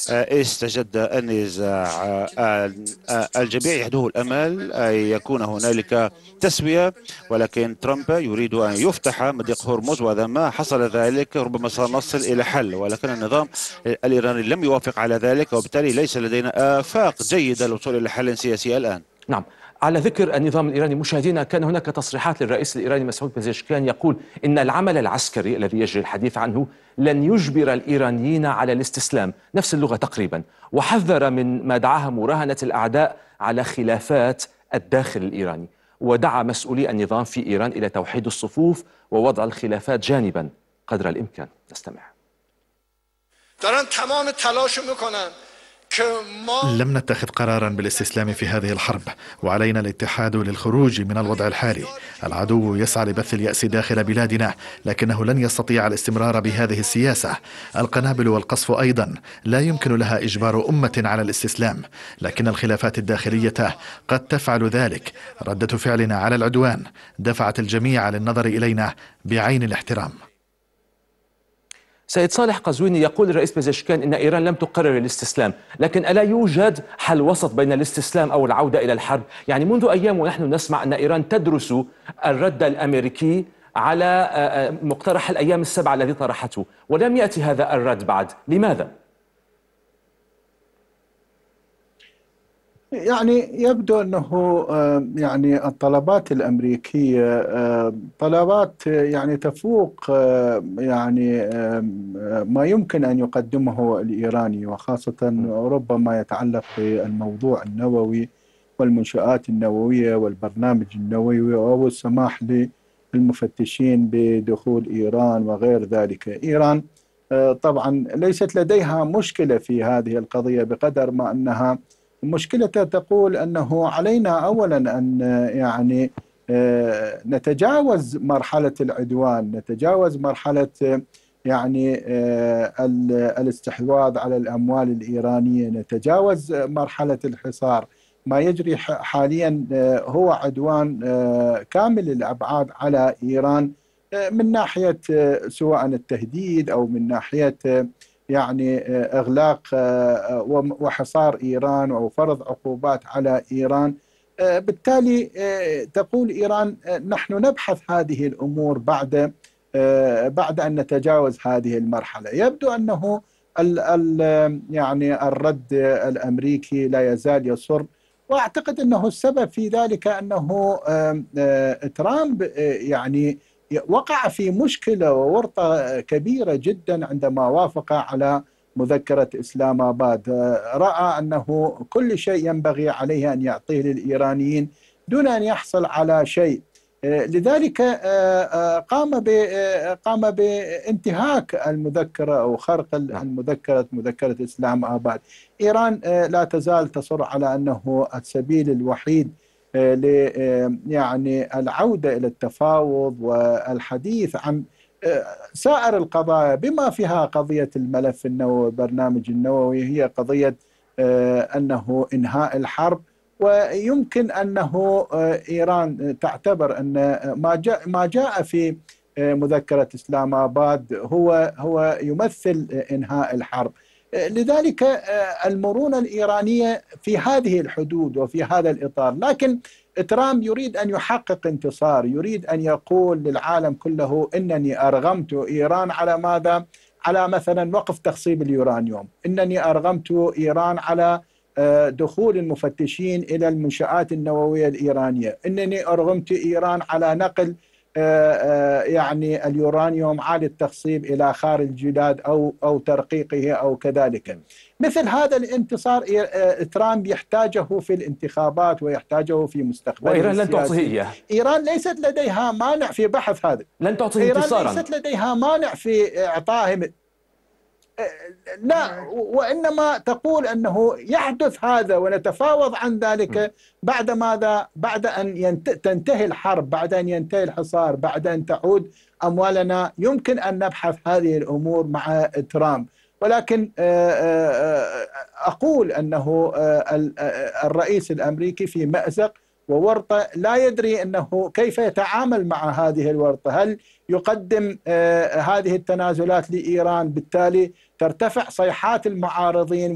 استجد النزاع. الجميع يحده الأمل أن يكون هنالك تسوية، ولكن ترامب يريد أن يفتح مضيق هرمز، وإذا ما حصل ذلك ربما سنصل إلى حل، ولكن النظام الإيراني لم يوافق على ذلك، وبالتالي ليس لدينا آفاق جيدة للوصول إلى حل سياسي الآن. نعم، على ذكر النظام الإيراني مشاهدينا، كان هناك تصريحات للرئيس الإيراني مسعود بزشكيان يقول إن العمل العسكري الذي يجري الحديث عنه لن يجبر الإيرانيين على الاستسلام، نفس اللغة تقريبا، وحذر من ما دعاها مراهنة الأعداء على خلافات الداخل الإيراني، ودعا مسؤولي النظام في إيران إلى توحيد الصفوف ووضع الخلافات جانبا قدر الإمكان. نستمع. لم نتخذ قرارا بالاستسلام في هذه الحرب، وعلينا الاتحاد للخروج من الوضع الحالي. العدو يسعى لبث اليأس داخل بلادنا، لكنه لن يستطيع الاستمرار بهذه السياسة. القنابل والقصف أيضا لا يمكن لها إجبار أمة على الاستسلام، لكن الخلافات الداخلية قد تفعل ذلك. ردة فعلنا على العدوان دفعت الجميع للنظر إلينا بعين الاحترام. سيد صالح قزويني، يقول الرئيس بزشكيان إن إيران لم تقرر الاستسلام، لكن ألا يوجد حل وسط بين الاستسلام أو العودة إلى الحرب؟ يعني منذ أيام ونحن نسمع أن إيران تدرس الرد الأمريكي على مقترح الأيام السبعة الذي طرحته، ولم يأتي هذا الرد بعد، لماذا؟ يعني يبدو أنه يعني الطلبات الأمريكية طلبات يعني تفوق يعني ما يمكن أن يقدمه الإيراني، وخاصة ربما يتعلق بالموضوع النووي والمنشآت النووية والبرنامج النووي، أو السماح للمفتشين بدخول إيران وغير ذلك. إيران طبعا ليست لديها مشكلة في هذه القضية، بقدر ما أنها مشكلة تقول أنه علينا أولا أن يعني نتجاوز مرحلة العدوان، نتجاوز مرحلة يعني الاستحواذ على الأموال الإيرانية، نتجاوز مرحلة الحصار. ما يجري حاليا هو عدوان كامل الأبعاد على إيران، من ناحية سواء التهديد أو من ناحية يعني إغلاق وحصار إيران أو فرض عقوبات على إيران. بالتالي تقول إيران نحن نبحث هذه الأمور بعد أن نتجاوز هذه المرحلة. يبدو أنه يعني الرد الأمريكي لا يزال يصر، وأعتقد أنه السبب في ذلك أنه ترامب يعني وقع في مشكلة وورطة كبيرة جدا عندما وافق على مذكرة إسلام آباد. رأى أنه كل شيء ينبغي عليه أن يعطيه للإيرانيين دون أن يحصل على شيء، لذلك قام بانتهاك المذكرة أو خرق مذكرة إسلام آباد. إيران لا تزال تصر على أنه السبيل الوحيد يعني العودة إلى التفاوض والحديث عن سائر القضايا بما فيها قضية الملف النووي والبرنامج النووي، هي قضية أنه إنهاء الحرب. ويمكن أنه إيران تعتبر أن ما جاء في مذكرة إسلام آباد هو يمثل إنهاء الحرب. لذلك المرونة الإيرانية في هذه الحدود وفي هذا الإطار، لكن ترامب يريد أن يحقق انتصار، يريد أن يقول للعالم كله إنني أرغمت إيران على ماذا؟ على مثلا وقف تخصيب اليورانيوم، إنني أرغمت إيران على دخول المفتشين إلى المنشآت النووية الإيرانية، إنني أرغمت إيران على نقل يعني اليورانيوم عالي التخصيب إلى خارج البلاد أو ترقيقه أو كذلك. مثل هذا الانتصار ترامب يحتاجه في الانتخابات ويحتاجه في مستقبله وإيران لن تعطيه إياه. إيران ليست لديها مانع في بحث هذا، لن تعطيه انتصارا. إيران ليست لديها مانع في إعطائهم، لا، وإنما تقول أنه يحدث هذا ونتفاوض عن ذلك بعد ماذا؟ بعد أن تنتهي الحرب، بعد أن ينتهي الحصار، بعد أن تعود أموالنا. يمكن أن نبحث هذه الأمور مع ترامب، ولكن أقول أنه الرئيس الأمريكي في مأزق وورطة، لا يدري أنه كيف يتعامل مع هذه الورطة. هل يقدم هذه التنازلات لإيران؟ بالتالي ترتفع صيحات المعارضين